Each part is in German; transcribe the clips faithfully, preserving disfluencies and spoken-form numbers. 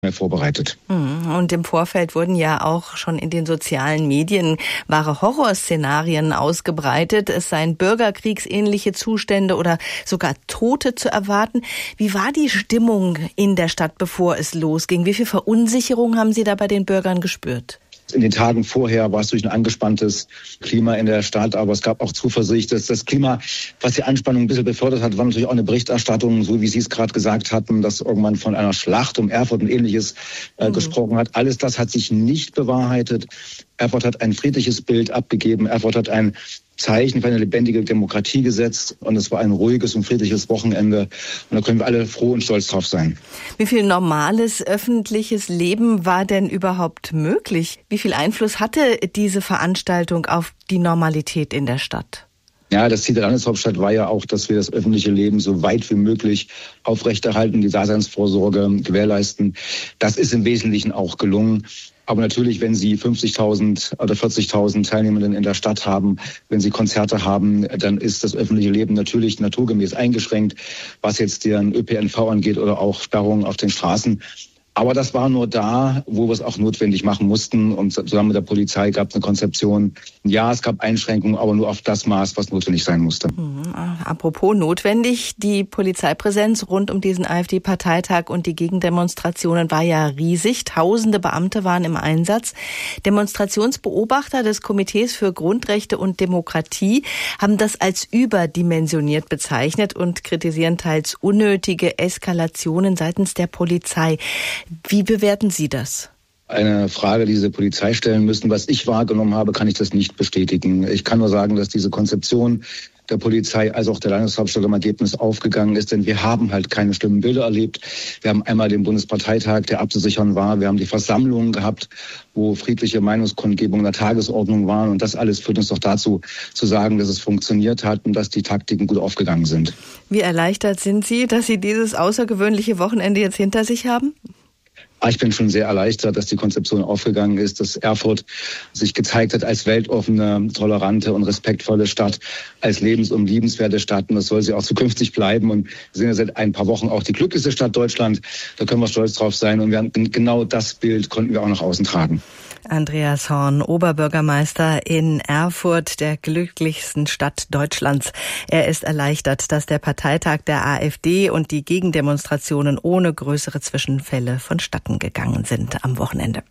vorbereitet. Und im Vorfeld wurden ja auch schon in den sozialen Medien wahre Horrorszenarien ausgebreitet. Es seien bürgerkriegsähnliche Zustände oder sogar Tote zu erwarten. Wie war die Stimmung in der Stadt, bevor es losging? Wie viel Verunsicherung haben Sie da bei den Bürgern gespürt? In den Tagen vorher war es durch ein angespanntes Klima in der Stadt, aber es gab auch Zuversicht, dass das Klima, was die Anspannung ein bisschen befördert hat, war natürlich auch eine Berichterstattung, so wie Sie es gerade gesagt hatten, dass irgendwann von einer Schlacht um Erfurt und Ähnliches äh, mhm. gesprochen hat. Alles das hat sich nicht bewahrheitet. Erfurt hat ein friedliches Bild abgegeben. Erfurt hat ein Zeichen für eine lebendige Demokratie gesetzt. Und es war ein ruhiges und friedliches Wochenende. Und da können wir alle froh und stolz drauf sein. Wie viel normales öffentliches Leben war denn überhaupt möglich? Wie viel Einfluss hatte diese Veranstaltung auf die Normalität in der Stadt? Ja, das Ziel der Landeshauptstadt war ja auch, dass wir das öffentliche Leben so weit wie möglich aufrechterhalten, die Daseinsvorsorge gewährleisten. Das ist im Wesentlichen auch gelungen. Aber natürlich, wenn Sie fünfzigtausend oder vierzigtausend Teilnehmenden in der Stadt haben, wenn Sie Konzerte haben, dann ist das öffentliche Leben natürlich naturgemäß eingeschränkt, was jetzt den Ö P N V angeht oder auch Sperrungen auf den Straßen. Aber das war nur da, wo wir es auch notwendig machen mussten. Und zusammen mit der Polizei gab es eine Konzeption. Ja, es gab Einschränkungen, aber nur auf das Maß, was notwendig sein musste. Mhm. Apropos notwendig, die Polizeipräsenz rund um diesen AfD-Parteitag und die Gegendemonstrationen war ja riesig. Tausende Beamte waren im Einsatz. Demonstrationsbeobachter des Komitees für Grundrechte und Demokratie haben das als überdimensioniert bezeichnet und kritisieren teils unnötige Eskalationen seitens der Polizei. Wie bewerten Sie das? Eine Frage, die diese Polizei stellen müssen. Was ich wahrgenommen habe, kann ich das nicht bestätigen. Ich kann nur sagen, dass diese Konzeption der Polizei als auch der Landeshauptstadt im Ergebnis aufgegangen ist, denn wir haben halt keine schlimmen Bilder erlebt. Wir haben einmal den Bundesparteitag, der abzusichern war. Wir haben die Versammlungen gehabt, wo friedliche Meinungskundgebungen an der Tagesordnung waren. Und das alles führt uns doch dazu, zu sagen, dass es funktioniert hat und dass die Taktiken gut aufgegangen sind. Wie erleichtert sind Sie, dass Sie dieses außergewöhnliche Wochenende jetzt hinter sich haben? Ich bin schon sehr erleichtert, dass die Konzeption aufgegangen ist, dass Erfurt sich gezeigt hat als weltoffene, tolerante und respektvolle Stadt, als lebens- und liebenswerte Stadt. Und das soll sie auch zukünftig bleiben. Und wir sind ja seit ein paar Wochen auch die glücklichste Stadt Deutschland. Da können wir stolz drauf sein. Und wir haben, genau das Bild konnten wir auch nach außen tragen. Andreas Horn, Oberbürgermeister in Erfurt, der glücklichsten Stadt Deutschlands. Er ist erleichtert, dass der Parteitag der AfD und die Gegendemonstrationen ohne größere Zwischenfälle vonstatten gegangen sind am Wochenende.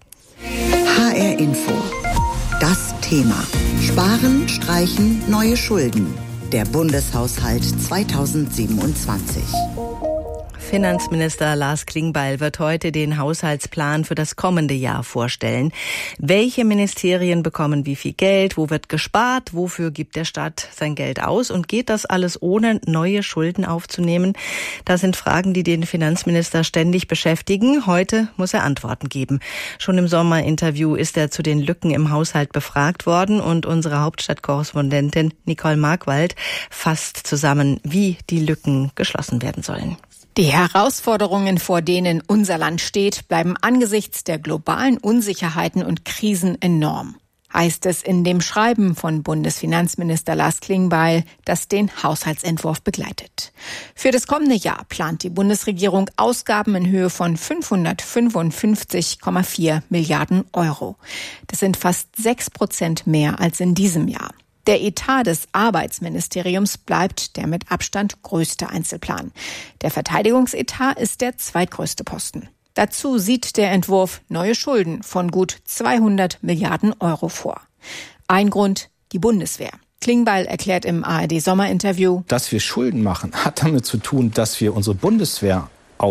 H R Info. Das Thema. Sparen, streichen, neue Schulden. Der Bundeshaushalt zweitausendsiebenundzwanzig. Finanzminister Lars Klingbeil wird heute den Haushaltsplan für das kommende Jahr vorstellen. Welche Ministerien bekommen wie viel Geld? Wo wird gespart? Wofür gibt der Staat sein Geld aus? Und geht das alles ohne neue Schulden aufzunehmen? Das sind Fragen, die den Finanzminister ständig beschäftigen. Heute muss er Antworten geben. Schon im Sommerinterview ist er zu den Lücken im Haushalt befragt worden und unsere Hauptstadtkorrespondentin Nicole Markwald fasst zusammen, wie die Lücken geschlossen werden sollen. Die Herausforderungen, vor denen unser Land steht, bleiben angesichts der globalen Unsicherheiten und Krisen enorm, heißt es in dem Schreiben von Bundesfinanzminister Lars Klingbeil, das den Haushaltsentwurf begleitet. Für das kommende Jahr plant die Bundesregierung Ausgaben in Höhe von fünfhundertfünfundfünfzig Komma vier Milliarden Euro. Das sind fast sechs Prozent mehr als in diesem Jahr. Der Etat des Arbeitsministeriums bleibt der mit Abstand größte Einzelplan. Der Verteidigungsetat ist der zweitgrößte Posten. Dazu sieht der Entwurf neue Schulden von gut zweihundert Milliarden Euro vor. Ein Grund, die Bundeswehr. Klingbeil erklärt im A R D-Sommerinterview: Dass wir Schulden machen, hat damit zu tun, dass wir unsere Bundeswehr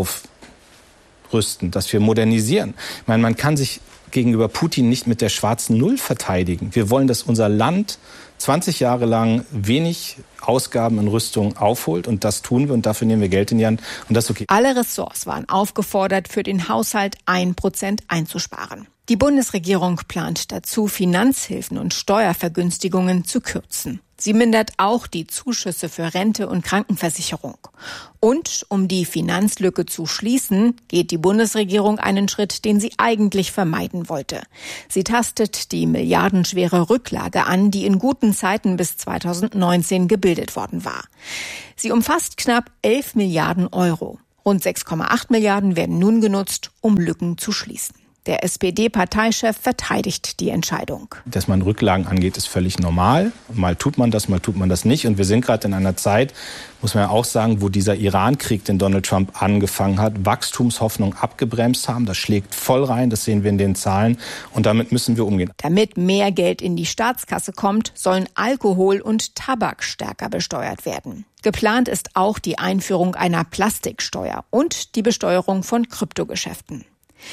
aufrüsten, dass wir modernisieren. Ich meine, man kann sich gegenüber Putin nicht mit der schwarzen Null verteidigen. Wir wollen, dass unser Land zwanzig Jahre lang wenig Ausgaben in Rüstung aufholt. Und das tun wir und dafür nehmen wir Geld in die Hand. Und das ist okay. Alle Ressorts waren aufgefordert, für den Haushalt ein Prozent einzusparen. Die Bundesregierung plant dazu, Finanzhilfen und Steuervergünstigungen zu kürzen. Sie mindert auch die Zuschüsse für Rente und Krankenversicherung. Und um die Finanzlücke zu schließen, geht die Bundesregierung einen Schritt, den sie eigentlich vermeiden wollte. Sie tastet die milliardenschwere Rücklage an, die in guten Zeiten bis zweitausendneunzehn gebildet worden war. Sie umfasst knapp elf Milliarden Euro. Rund sechs Komma acht Milliarden werden nun genutzt, um Lücken zu schließen. Der S P D-Parteichef verteidigt die Entscheidung. Dass man Rücklagen angeht, ist völlig normal. Mal tut man das, mal tut man das nicht. Und wir sind gerade in einer Zeit, muss man ja auch sagen, wo dieser Iran-Krieg, den Donald Trump angefangen hat, Wachstumshoffnung abgebremst haben. Das schlägt voll rein, das sehen wir in den Zahlen. Und damit müssen wir umgehen. Damit mehr Geld in die Staatskasse kommt, sollen Alkohol und Tabak stärker besteuert werden. Geplant ist auch die Einführung einer Plastiksteuer und die Besteuerung von Kryptogeschäften.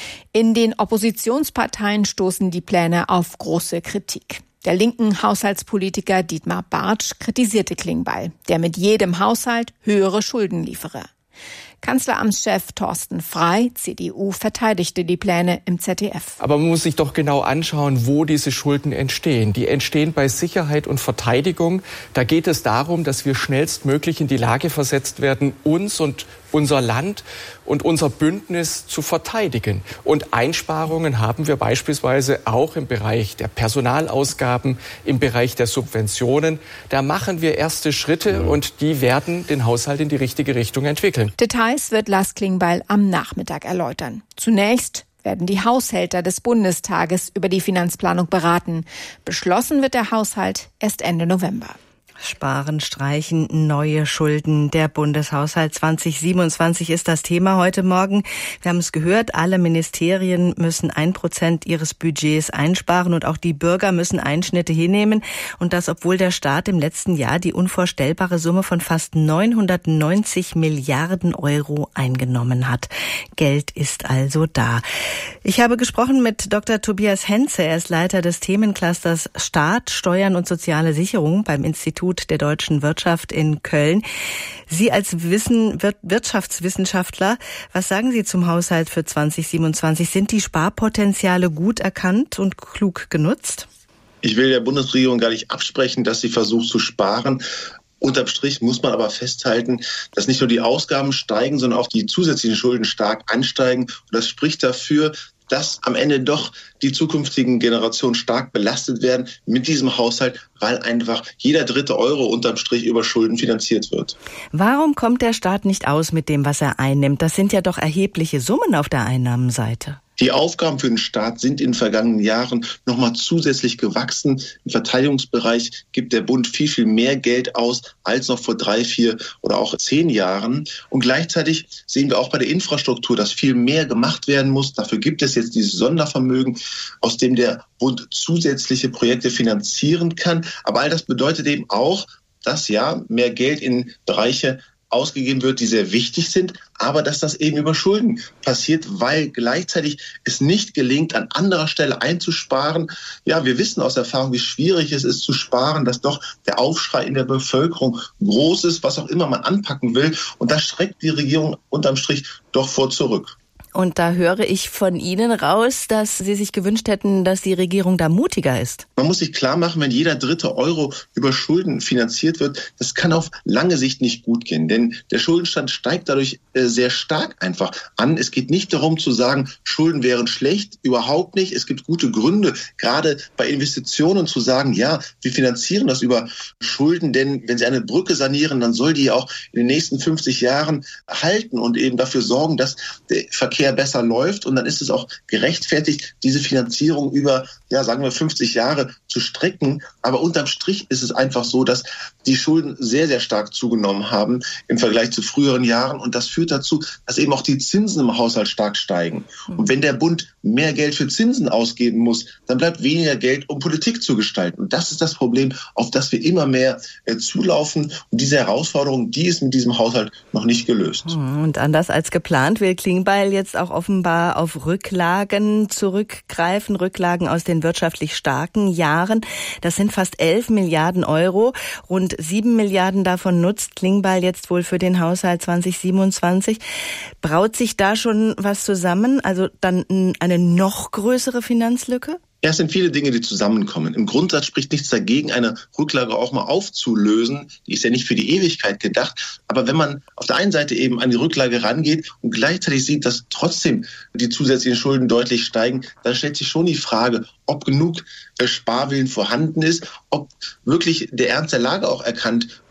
In den Oppositionsparteien stoßen die Pläne auf große Kritik. Der linken Haushaltspolitiker Dietmar Bartsch kritisierte Klingbeil, der mit jedem Haushalt höhere Schulden liefere. Kanzleramtschef Thorsten Frey, C D U, verteidigte die Pläne im Z D F. Aber man muss sich doch genau anschauen, wo diese Schulden entstehen. Die entstehen bei Sicherheit und Verteidigung. Da geht es darum, dass wir schnellstmöglich in die Lage versetzt werden, uns und unser Land und unser Bündnis zu verteidigen. Und Einsparungen haben wir beispielsweise auch im Bereich der Personalausgaben, im Bereich der Subventionen. Da machen wir erste Schritte und die werden den Haushalt in die richtige Richtung entwickeln. Details wird Lars Klingbeil am Nachmittag erläutern. Zunächst werden die Haushälter des Bundestages über die Finanzplanung beraten. Beschlossen wird der Haushalt erst Ende November. Sparen, streichen, neue Schulden. Der Bundeshaushalt zwanzig siebenundzwanzig ist das Thema heute Morgen. Wir haben es gehört, alle Ministerien müssen ein Prozent ihres Budgets einsparen und auch die Bürger müssen Einschnitte hinnehmen. Und das, obwohl der Staat im letzten Jahr die unvorstellbare Summe von fast neunhundertneunzig Milliarden Euro eingenommen hat. Geld ist also da. Ich habe gesprochen mit Doktor Tobias Henze. Er ist Leiter des Themenclusters Staat, Steuern und soziale Sicherung beim Institut der deutschen Wirtschaft in Köln. Sie als Wissen, Wirtschaftswissenschaftler, was sagen Sie zum Haushalt für zwanzig siebenundzwanzig? Sind die Sparpotenziale gut erkannt und klug genutzt? Ich will der Bundesregierung gar nicht absprechen, dass sie versucht zu sparen. Unterm Strich muss man aber festhalten, dass nicht nur die Ausgaben steigen, sondern auch die zusätzlichen Schulden stark ansteigen. Und das spricht dafür, dass am Ende doch die zukünftigen Generationen stark belastet werden mit diesem Haushalt, weil einfach jeder dritte Euro unterm Strich über Schulden finanziert wird. Warum kommt der Staat nicht aus mit dem, was er einnimmt? Das sind ja doch erhebliche Summen auf der Einnahmenseite. Die Aufgaben für den Staat sind in den vergangenen Jahren nochmal zusätzlich gewachsen. Im Verteidigungsbereich gibt der Bund viel, viel mehr Geld aus als noch vor drei, vier oder auch zehn Jahren. Und gleichzeitig sehen wir auch bei der Infrastruktur, dass viel mehr gemacht werden muss. Dafür gibt es jetzt dieses Sondervermögen, aus dem der Bund zusätzliche Projekte finanzieren kann. Aber all das bedeutet eben auch, dass ja mehr Geld in Bereiche ausgegeben wird, die sehr wichtig sind, aber dass das eben über Schulden passiert, weil gleichzeitig es nicht gelingt, an anderer Stelle einzusparen. Ja, wir wissen aus Erfahrung, wie schwierig es ist zu sparen, dass doch der Aufschrei in der Bevölkerung groß ist, was auch immer man anpacken will. Und da schreckt die Regierung unterm Strich doch vor zurück. Und da höre ich von Ihnen raus, dass Sie sich gewünscht hätten, dass die Regierung da mutiger ist. Man muss sich klar machen, wenn jeder dritte Euro über Schulden finanziert wird, das kann auf lange Sicht nicht gut gehen. Denn der Schuldenstand steigt dadurch äh, sehr stark einfach an. Es geht nicht darum zu sagen, Schulden wären schlecht, überhaupt nicht. Es gibt gute Gründe, gerade bei Investitionen zu sagen, ja, wir finanzieren das über Schulden. Denn wenn Sie eine Brücke sanieren, dann soll die ja auch in den nächsten fünfzig Jahren halten und eben dafür sorgen, dass der Verkehr besser läuft, und dann ist es auch gerechtfertigt, diese Finanzierung über, ja, sagen wir fünfzig Jahre zu strecken. Aber unterm Strich ist es einfach so, dass die Schulden sehr, sehr stark zugenommen haben im Vergleich zu früheren Jahren, und das führt dazu, dass eben auch die Zinsen im Haushalt stark steigen. Und wenn der Bund mehr Geld für Zinsen ausgeben muss, dann bleibt weniger Geld, um Politik zu gestalten. Und das ist das Problem, auf das wir immer mehr äh, zulaufen. Und diese Herausforderung, die ist mit diesem Haushalt noch nicht gelöst. Und anders als geplant will Klingbeil jetzt auch offenbar auf Rücklagen zurückgreifen, Rücklagen aus den wirtschaftlich starken Jahren. Das sind fast elf Milliarden Euro. Rund sieben Milliarden davon nutzt Klingbeil jetzt wohl für den Haushalt zwanzig siebenundzwanzig. Braut sich da schon was zusammen? Also dann eine noch größere Finanzlücke? Ja, es sind viele Dinge, die zusammenkommen. Im Grundsatz spricht nichts dagegen, eine Rücklage auch mal aufzulösen. Die ist ja nicht für die Ewigkeit gedacht. Aber wenn man auf der einen Seite eben an die Rücklage rangeht und gleichzeitig sieht, dass trotzdem die zusätzlichen Schulden deutlich steigen, dann stellt sich schon die Frage, ob genug Sparwillen vorhanden ist, ob wirklich der Ernst der Lage auch erkannt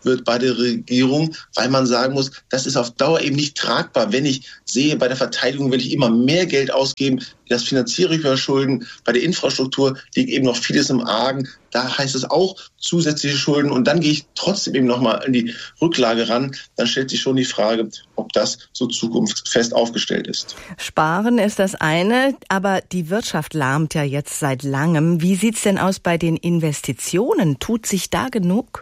wird bei der Regierung, weil man sagen muss, das ist auf Dauer eben nicht tragbar. Wenn ich sehe, bei der Verteidigung will ich immer mehr Geld ausgeben, das finanziere ich über Schulden. Bei der Infrastruktur liegt eben noch vieles im Argen. Da heißt es auch zusätzliche Schulden. Und dann gehe ich trotzdem eben nochmal in die Rücklage ran. Dann stellt sich schon die Frage, ob das so zukunftsfest aufgestellt ist. Sparen ist das eine, aber die Wirtschaft lahmt ja jetzt seit langem. Wie sieht's denn aus bei den Investitionen? Tut sich da genug?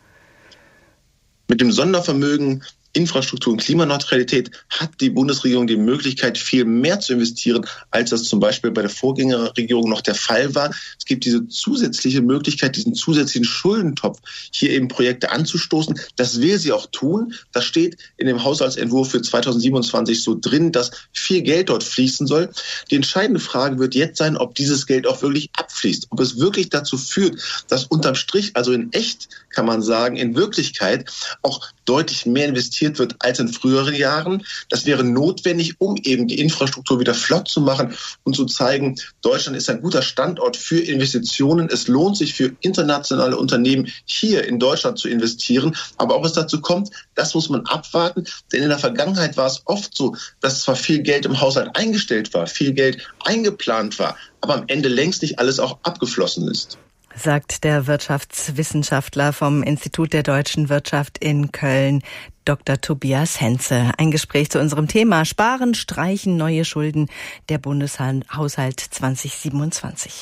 Mit dem Sondervermögen Infrastruktur und Klimaneutralität hat die Bundesregierung die Möglichkeit, viel mehr zu investieren, als das zum Beispiel bei der Vorgängerregierung noch der Fall war. Es gibt diese zusätzliche Möglichkeit, diesen zusätzlichen Schuldentopf, hier eben Projekte anzustoßen. Das will sie auch tun. Das steht in dem Haushaltsentwurf für zweitausendsiebenundzwanzig so drin, dass viel Geld dort fließen soll. Die entscheidende Frage wird jetzt sein, ob dieses Geld auch wirklich abfließt, ob es wirklich dazu führt, dass unterm Strich, also in echt, kann man sagen, in Wirklichkeit auch deutlich mehr investiert wird als in früheren Jahren. Das wäre notwendig, um eben die Infrastruktur wieder flott zu machen und zu zeigen, Deutschland ist ein guter Standort für Investitionen. Es lohnt sich für internationale Unternehmen hier in Deutschland zu investieren. Aber ob es dazu kommt, das muss man abwarten. Denn in der Vergangenheit war es oft so, dass zwar viel Geld im Haushalt eingestellt war, viel Geld eingeplant war, aber am Ende längst nicht alles auch abgeflossen ist. Sagt der Wirtschaftswissenschaftler vom Institut der deutschen Wirtschaft in Köln, Doktor Tobias Henze. Ein Gespräch zu unserem Thema Sparen, Streichen, neue Schulden, der Bundeshaushalt zwanzig siebenundzwanzig.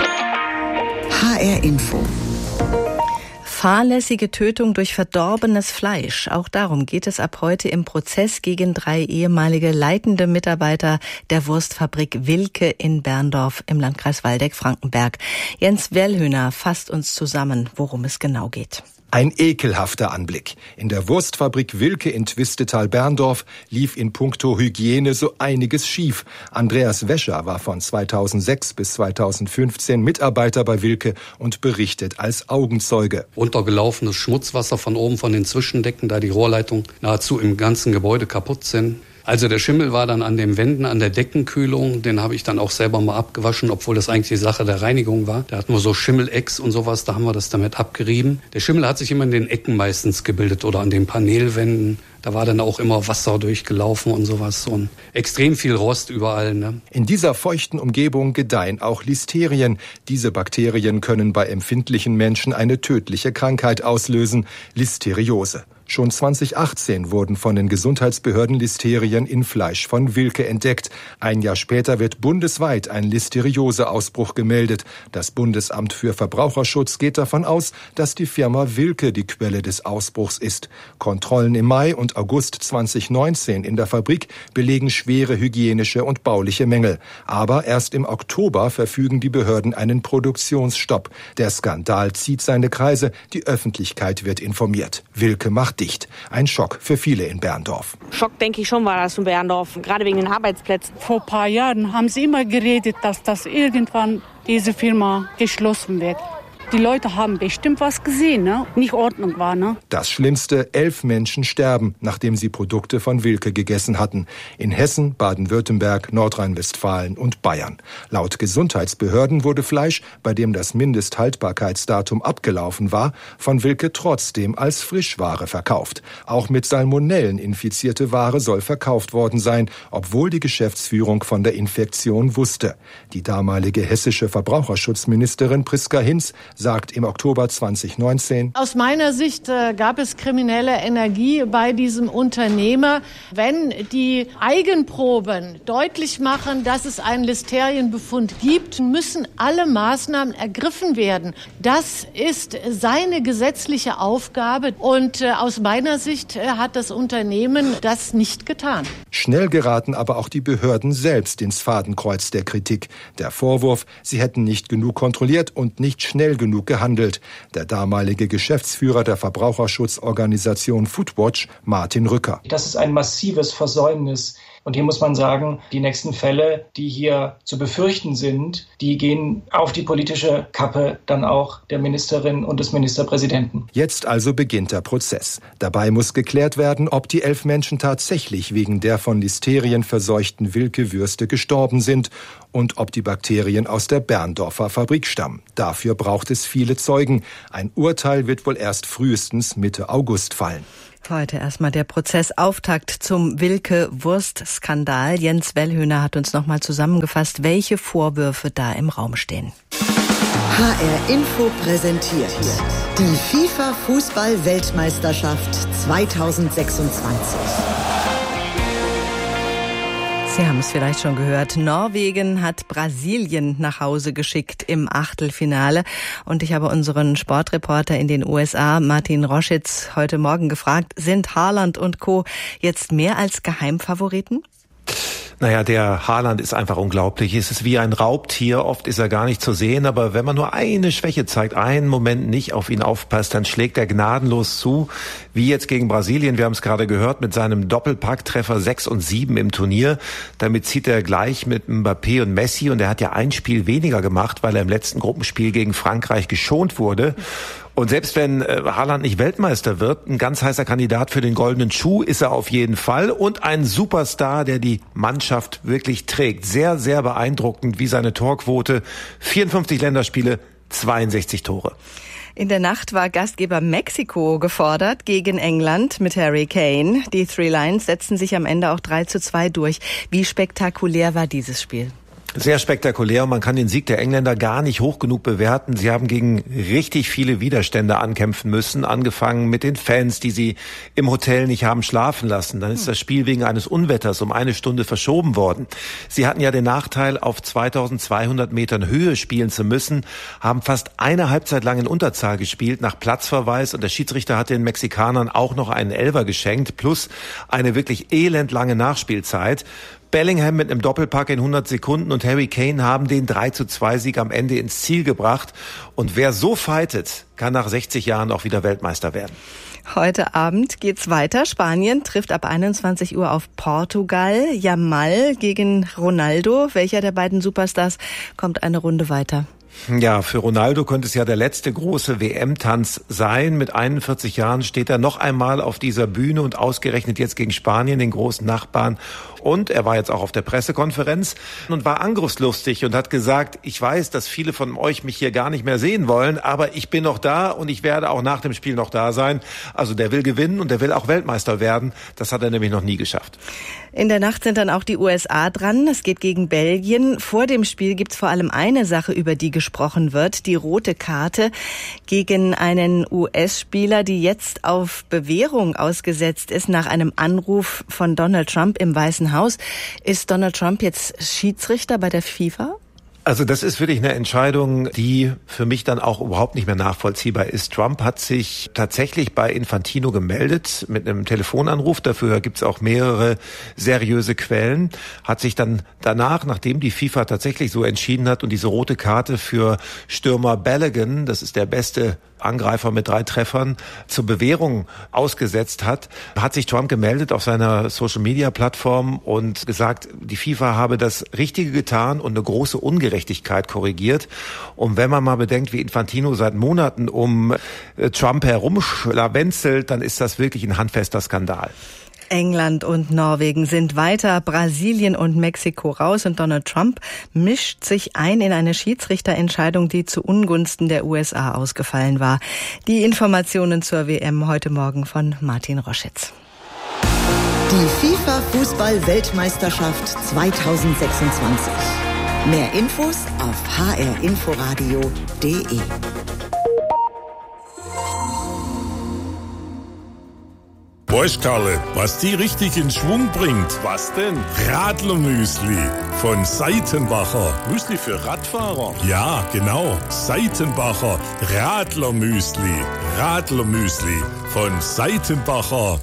H R Info. Fahrlässige Tötung durch verdorbenes Fleisch. Auch darum geht es ab heute im Prozess gegen drei ehemalige leitende Mitarbeiter der Wurstfabrik Wilke in Berndorf im Landkreis Waldeck-Frankenberg. Jens Wellhöhner fasst uns zusammen, worum es genau geht. Ein ekelhafter Anblick. In der Wurstfabrik Wilke in Twistetal-Berndorf lief in puncto Hygiene so einiges schief. Andreas Wäscher war von zweitausendsechs bis zweitausendfünfzehn Mitarbeiter bei Wilke und berichtet als Augenzeuge. Runtergelaufenes Schmutzwasser von oben von den Zwischendecken, da die Rohrleitungen nahezu im ganzen Gebäude kaputt sind. Also der Schimmel war dann an den Wänden, an der Deckenkühlung. Den habe ich dann auch selber mal abgewaschen, obwohl das eigentlich die Sache der Reinigung war. Da hatten wir so Schimmelecks und sowas, da haben wir das damit abgerieben. Der Schimmel hat sich immer in den Ecken meistens gebildet oder an den Paneelwänden. Da war dann auch immer Wasser durchgelaufen und sowas. Und extrem viel Rost überall. Ne? In dieser feuchten Umgebung gedeihen auch Listerien. Diese Bakterien können bei empfindlichen Menschen eine tödliche Krankheit auslösen, Listeriose. Schon zweitausendachtzehn wurden von den Gesundheitsbehörden Listerien in Fleisch von Wilke entdeckt. Ein Jahr später wird bundesweit ein Listeriose-Ausbruch gemeldet. Das Bundesamt für Verbraucherschutz geht davon aus, dass die Firma Wilke die Quelle des Ausbruchs ist. Kontrollen im Mai und August zweitausendneunzehn in der Fabrik belegen schwere hygienische und bauliche Mängel. Aber erst im Oktober verfügen die Behörden einen Produktionsstopp. Der Skandal zieht seine Kreise, die Öffentlichkeit wird informiert. Wilke macht dicht. Ein Schock für viele in Berndorf. Schock, denke ich schon, war das in Berndorf, gerade wegen den Arbeitsplätzen. Vor ein paar Jahren haben sie immer geredet, dass das irgendwann diese Firma geschlossen wird. Die Leute haben bestimmt was gesehen, ne? Nicht Ordnung war, ne? Das Schlimmste, elf Menschen sterben, nachdem sie Produkte von Wilke gegessen hatten. In Hessen, Baden-Württemberg, Nordrhein-Westfalen und Bayern. Laut Gesundheitsbehörden wurde Fleisch, bei dem das Mindesthaltbarkeitsdatum abgelaufen war, von Wilke trotzdem als Frischware verkauft. Auch mit Salmonellen infizierte Ware soll verkauft worden sein, obwohl die Geschäftsführung von der Infektion wusste. Die damalige hessische Verbraucherschutzministerin Priska Hinz sagt im Oktober zweitausendneunzehn: Aus meiner Sicht äh, gab es kriminelle Energie bei diesem Unternehmer. Wenn die Eigenproben deutlich machen, dass es einen Listerienbefund gibt, müssen alle Maßnahmen ergriffen werden. Das ist seine gesetzliche Aufgabe und äh, aus meiner Sicht äh, hat das Unternehmen das nicht getan. Schnell geraten aber auch die Behörden selbst ins Fadenkreuz der Kritik. Der Vorwurf, sie hätten nicht genug kontrolliert und nicht schnell genug gehandelt. Der damalige Geschäftsführer der Verbraucherschutzorganisation Foodwatch, Martin Rücker. Das ist ein massives Versäumnis Und hier muss man sagen, die nächsten Fälle, die hier zu befürchten sind, die gehen auf die politische Kappe dann auch der Ministerin und des Ministerpräsidenten. Jetzt also beginnt der Prozess. Dabei muss geklärt werden, ob die elf Menschen tatsächlich wegen der von Listerien verseuchten Wilke-Würste gestorben sind und ob die Bakterien aus der Berndorfer Fabrik stammen. Dafür braucht es viele Zeugen. Ein Urteil wird wohl erst frühestens Mitte August fallen. Heute erstmal der Prozessauftakt zum Wilke-Wurst-Skandal. Jens Wellhöhner hat uns nochmal zusammengefasst, welche Vorwürfe da im Raum stehen. H R Info präsentiert die FIFA-Fußball-Weltmeisterschaft zweitausendsechsundzwanzig. Sie haben es vielleicht schon gehört. Norwegen hat Brasilien nach Hause geschickt im Achtelfinale. Und ich habe unseren Sportreporter in den U S A, Martin Roschitz, heute Morgen gefragt, sind Haaland und Co. jetzt mehr als Geheimfavoriten? Naja, der Haaland ist einfach unglaublich. Es ist wie ein Raubtier. Oft ist er gar nicht zu sehen. Aber wenn man nur eine Schwäche zeigt, einen Moment nicht auf ihn aufpasst, dann schlägt er gnadenlos zu. Wie jetzt gegen Brasilien. Wir haben es gerade gehört mit seinem Doppelpacktreffer sechs und sieben im Turnier. Damit zieht er gleich mit Mbappé und Messi. Und er hat ja ein Spiel weniger gemacht, weil er im letzten Gruppenspiel gegen Frankreich geschont wurde. Und selbst wenn äh, Haaland nicht Weltmeister wird, ein ganz heißer Kandidat für den goldenen Schuh ist er auf jeden Fall. Und ein Superstar, der die Mannschaft wirklich trägt. Sehr, sehr beeindruckend, wie seine Torquote. vierundfünfzig Länderspiele, zweiundsechzig Tore. In der Nacht war Gastgeber Mexiko gefordert gegen England mit Harry Kane. Die Three Lions setzten sich am Ende auch drei zu zwei durch. Wie spektakulär war dieses Spiel? Sehr spektakulär und man kann den Sieg der Engländer gar nicht hoch genug bewerten. Sie haben gegen richtig viele Widerstände ankämpfen müssen, angefangen mit den Fans, die sie im Hotel nicht haben schlafen lassen. Dann ist das Spiel wegen eines Unwetters um eine Stunde verschoben worden. Sie hatten ja den Nachteil, auf zweitausendzweihundert Metern Höhe spielen zu müssen, haben fast eine Halbzeit lang in Unterzahl gespielt nach Platzverweis und der Schiedsrichter hat den Mexikanern auch noch einen Elfer geschenkt, plus eine wirklich elendlange Nachspielzeit. Bellingham mit einem Doppelpack in hundert Sekunden und Harry Kane haben den drei zu zwei Sieg am Ende ins Ziel gebracht. Und wer so fightet, kann nach sechzig Jahren auch wieder Weltmeister werden. Heute Abend geht's weiter. Spanien trifft ab einundzwanzig Uhr auf Portugal. Yamal gegen Ronaldo. Welcher der beiden Superstars kommt eine Runde weiter? Ja, für Ronaldo könnte es ja der letzte große W M-Tanz sein. Mit einundvierzig Jahren steht er noch einmal auf dieser Bühne und ausgerechnet jetzt gegen Spanien, den großen Nachbarn. Und er war jetzt auch auf der Pressekonferenz und war angriffslustig und hat gesagt, ich weiß, dass viele von euch mich hier gar nicht mehr sehen wollen, aber ich bin noch da und ich werde auch nach dem Spiel noch da sein. Also der will gewinnen und der will auch Weltmeister werden. Das hat er nämlich noch nie geschafft. In der Nacht sind dann auch die U S A dran. Es geht gegen Belgien. Vor dem Spiel gibt's vor allem eine Sache, über die gesprochen wird, die rote Karte gegen einen U S-Spieler, die jetzt auf Bewährung ausgesetzt ist nach einem Anruf von Donald Trump im Weißen Haus. Ist Donald Trump jetzt Schiedsrichter bei der FIFA? Also das ist wirklich eine Entscheidung, die für mich dann auch überhaupt nicht mehr nachvollziehbar ist. Trump hat sich tatsächlich bei Infantino gemeldet mit einem Telefonanruf. Dafür gibt's auch mehrere seriöse Quellen. Hat sich dann danach, nachdem die FIFA tatsächlich so entschieden hat und diese rote Karte für Stürmer Balogun, das ist der beste Angreifer mit drei Treffern, zur Bewährung ausgesetzt hat, hat sich Trump gemeldet auf seiner Social-Media-Plattform und gesagt, die FIFA habe das Richtige getan und eine große Ungerechtigkeit korrigiert. Und wenn man mal bedenkt, wie Infantino seit Monaten um Trump herumschlawenzelt, dann ist das wirklich ein handfester Skandal. England und Norwegen sind weiter, Brasilien und Mexiko raus und Donald Trump mischt sich ein in eine Schiedsrichterentscheidung, die zu Ungunsten der U S A ausgefallen war. Die Informationen zur W M heute Morgen von Martin Roschitz. Die FIFA-Fußball-Weltmeisterschaft zweitausendsechsundzwanzig. Mehr Infos auf h r inforadio punkt d e. Weißt Karle, was die richtig in Schwung bringt? Was denn? Radlermüsli von Seitenbacher. Müsli für Radfahrer? Ja, genau. Seitenbacher Radlermüsli. Radlermüsli von Seitenbacher.